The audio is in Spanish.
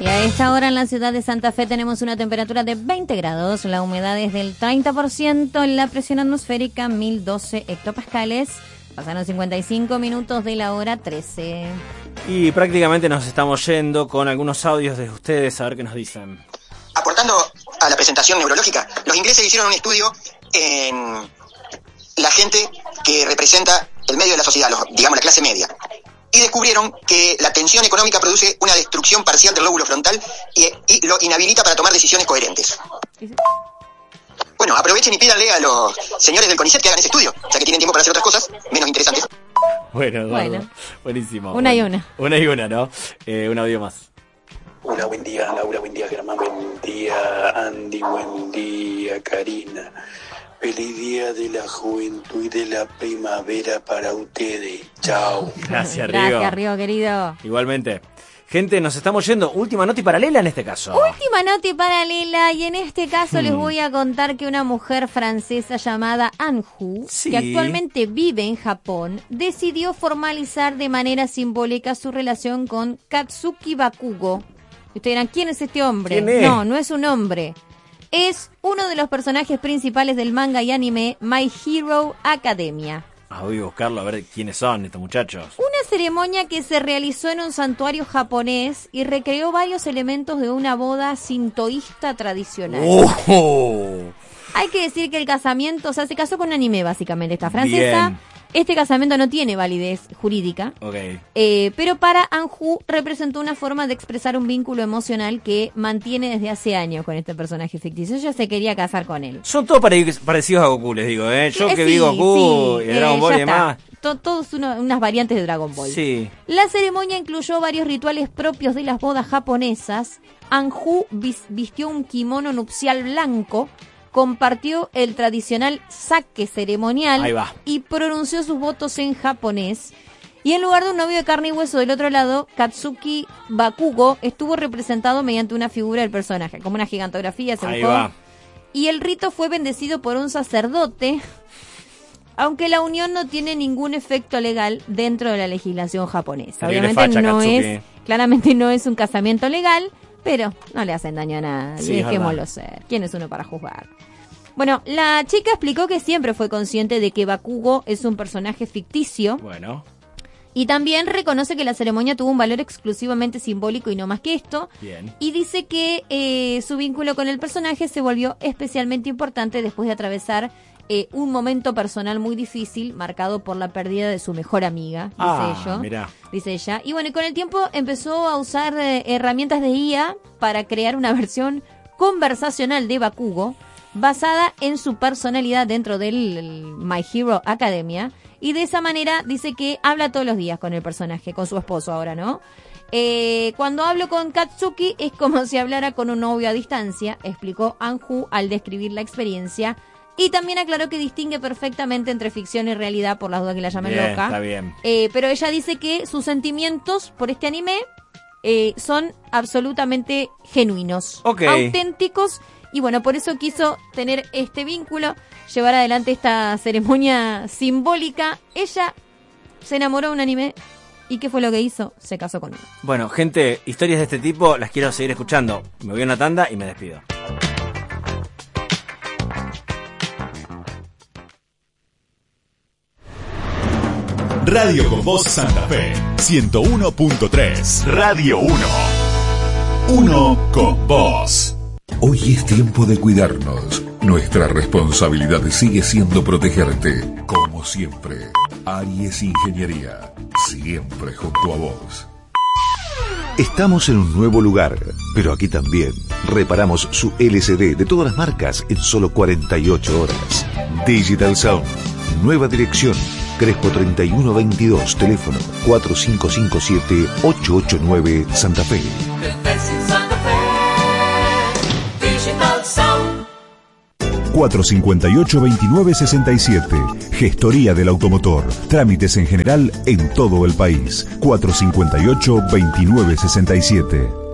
Y a esta hora en la ciudad de Santa Fe tenemos una temperatura de 20 grados, la humedad es del 30%, la presión atmosférica 1012 hectopascales. Pasaron 55 minutos de la hora 13. Y prácticamente nos estamos yendo con algunos audios de ustedes, a ver qué nos dicen. Aportando a la presentación neurológica, los ingleses hicieron un estudio en la gente que representa el medio de la sociedad, digamos la clase media. Y descubrieron que la tensión económica produce una destrucción parcial del lóbulo frontal y lo inhabilita para tomar decisiones coherentes. Bueno, aprovechen y pídanle a los señores del CONICET que hagan ese estudio, ya que tienen tiempo para hacer otras cosas menos interesantes. Bueno, Eduardo, buenísimo. Una y una. Una y una, ¿no? Un audio más. Hola, buen día Laura, buen día Germán, buen día Andy, buen día Karina. Feliz día de la juventud y de la primavera para ustedes. Chao. Gracias, Río. Gracias, Río, querido. Igualmente. Gente, nos estamos yendo. Última nota y paralela en este caso. Última nota y paralela, y en este caso les voy a contar que una mujer francesa llamada Anju, sí, que actualmente vive en Japón, decidió formalizar de manera simbólica su relación con Katsuki Bakugo. Y ustedes dirán, ¿quién es este hombre? ¿Quién es? No es un hombre. Es uno de los personajes principales del manga y anime My Hero Academia. Voy a buscarlo a ver quiénes son estos muchachos. Una ceremonia que se realizó en un santuario japonés y recreó varios elementos de una boda sintoísta tradicional. ¡Oh! Hay que decir que el casamiento, o sea, se casó con un anime básicamente, esta francesa. Bien. Este casamiento no tiene validez jurídica, pero para Anju representó una forma de expresar un vínculo emocional que mantiene desde hace años con este personaje ficticio. Ella se quería casar con él. Son todos parecidos a Goku, les digo, ¿eh? Yo que vi Goku y Dragon Ball y demás. Todos unas variantes de Dragon Ball. Sí. La ceremonia incluyó varios rituales propios de las bodas japonesas. Anju vistió un kimono nupcial blanco, compartió el tradicional sake ceremonial y pronunció sus votos en japonés. Y en lugar de un novio de carne y hueso del otro lado, Katsuki Bakugo estuvo representado mediante una figura del personaje, como una gigantografía. Se buscó. Y el rito fue bendecido por un sacerdote, aunque la unión no tiene ningún efecto legal dentro de la legislación japonesa. Obviamente claramente no es un casamiento legal, pero no le hacen daño a nadie, sí, dejémoslo ser. ¿Quién es uno para juzgar? Bueno, la chica explicó que siempre fue consciente de que Bakugo es un personaje ficticio. Bueno. Y también reconoce que la ceremonia tuvo un valor exclusivamente simbólico y no más que esto. Bien. Y dice que su vínculo con el personaje se volvió especialmente importante después de atravesar un momento personal muy difícil, marcado por la pérdida de su mejor amiga, dice ella. Y bueno, y con el tiempo empezó a usar herramientas de IA para crear una versión conversacional de Bakugo, basada en su personalidad dentro del My Hero Academia. Y de esa manera dice que habla todos los días con el personaje, con su esposo ahora, ¿no? Cuando hablo con Katsuki es como si hablara con un novio a distancia, explicó Anju al describir la experiencia. Y también aclaró que distingue perfectamente entre ficción y realidad, por las dudas que la llamen loca. Está bien. Pero ella dice que sus sentimientos por este anime son absolutamente genuinos, auténticos. Y bueno, por eso quiso tener este vínculo, llevar adelante esta ceremonia simbólica. Ella se enamoró de un anime. ¿Y qué fue lo que hizo? Se casó con él. Bueno, gente, historias de este tipo las quiero seguir escuchando. Me voy a una tanda y me despido. Radio con Voz Santa Fe 101.3. Radio 1. Uno con vos. Hoy es tiempo de cuidarnos. Nuestra responsabilidad sigue siendo protegerte. Como siempre, Aries Ingeniería, siempre junto a vos. Estamos en un nuevo lugar, pero aquí también reparamos su LCD de todas las marcas en solo 48 horas. Digital Sound, nueva dirección, Crespo 3122, teléfono 4557-889 Santa Fe. 458-2967. Gestoría del automotor. Trámites en general en todo el país. 458-2967.